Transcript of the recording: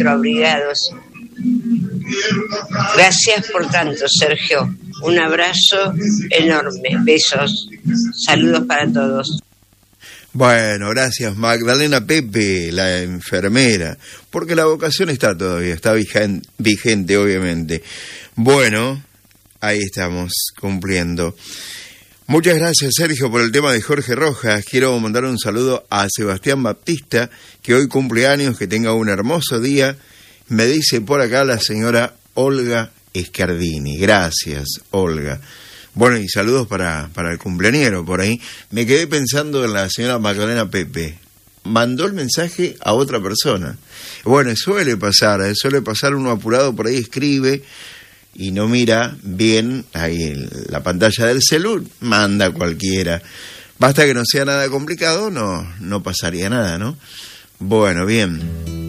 electroabrigados. Gracias por tanto, Sergio. Un abrazo enorme. Besos. Saludos para todos. Bueno, gracias Magdalena Pepe, la enfermera, porque la vocación está todavía, está vigente obviamente. Bueno, ahí estamos cumpliendo. Muchas gracias Sergio por el tema de Jorge Rojas. Quiero mandar un saludo a Sebastián Baptista, que hoy cumple años, que tenga un hermoso día. Me dice por acá la señora Olga Escardini. Gracias, Olga. Bueno, y saludos para el cumpleañero por ahí. Me quedé pensando en la señora Magdalena Pepe. Mandó el mensaje a otra persona. Bueno, suele pasar uno apurado por ahí, escribe y no mira bien ahí en la pantalla del celular, manda cualquiera. Basta que no sea nada complicado, no pasaría nada, ¿no? Bueno, bien.